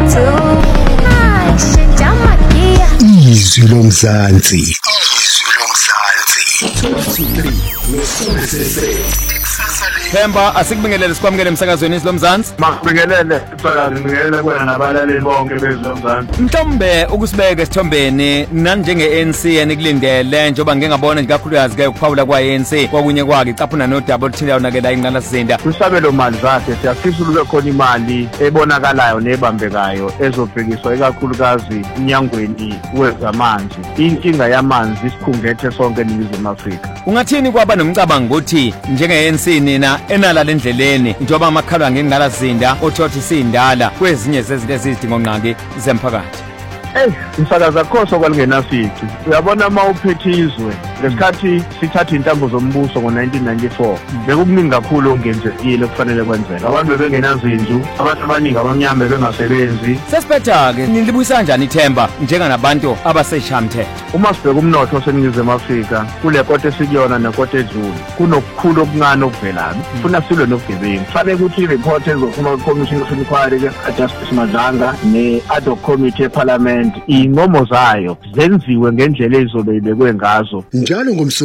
Izwi lomzansi. Themba asikubingelele sikwamukele emsakazweni isilomzansi. Makubingelele sifakazi ngibingelele kwena nabalaleli bonke bezomzansi. Mhlombe ukusibeka esithombeni nanjenge-ANC enikulindele njengoba ngike ngabona nje kakhulukazi ke ukuphawula kwa-ANC kwakunye kwake icaphuna nodaba oluthilayo nakela inqalasizinda. Kwisabelo mali zakhe siyafisa ukube khona imali ebonakalayo nebambekayo ezobhekiswa ikakhulukazi emnyangweni wezamanzi. Inkinga yamanzi isikhungethe sonke eNingizimu Afrika. Ungathini kwaba nomcabango ukuthi njenge-ANC nina enala lendleleni njengoba amakhalwa ngengqalasizinda othothi sindala kwezinye zezinto ezidingo nqangi zemphakathi? Umsakaza khoso kwalingenasici. Uyabona uma uphethe izwe lesikhathi sithatha intambo zombuso ngo-1994 bekukuningi kakhulu okungenzekile okufanele kwenzeka. Abantu bebengenazinju, abantu abaningi abamnyama bengasebenzi. Sesiphetha-ke nilibuyisa kanjani ithemba njenganabantu abaseshamthetho? Uma sibheka umnotho oseNingizimu Afrika kule kota esikuyona nekota edlule kunokukhulu okuncane okuvelayo. Funa silwe nobugebengu. Kufanele ukuthi i-report ezophuma ku-Commission of Inquiry ka-Justice Mazanga ne-ad hoc committee eParliament inqomo zayo zenziwe ngendlela ezizobe ibekwe ngazo Njalo